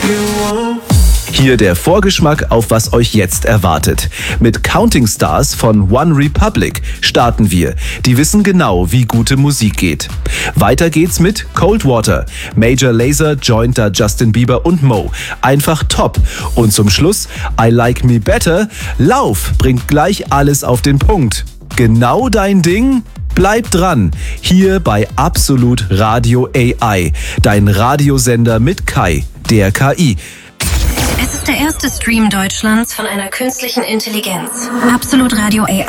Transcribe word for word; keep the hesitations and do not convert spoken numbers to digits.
Hier der Vorgeschmack auf was euch jetzt erwartet. Mit Counting Stars von One Republic starten wir. Die wissen genau, wie gute Musik geht. Weiter geht's mit Cold Water. Major Lazer joint da Justin Bieber und Mo. Einfach top. Und zum Schluss I Like Me Better. Lauf bringt gleich alles auf den Punkt. Genau dein Ding? Bleib dran. Hier bei Absolut Radio A I. Dein Radiosender mit Kai, der K I. Es ist der erste Stream Deutschlands von einer künstlichen Intelligenz. Absolut Radio A